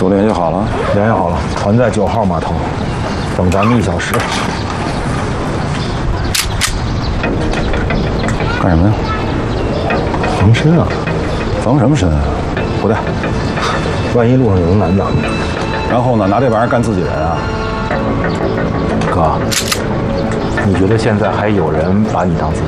都联系好了？ 联系好了，团在9号码头，等咱们1小时。 干什么呀？ 防身啊！ 防什么身啊？不带。 万一路上有人拦咱们， 然后呢，拿这玩意儿干自己人啊？ 哥，你觉得现在还有人把你当自己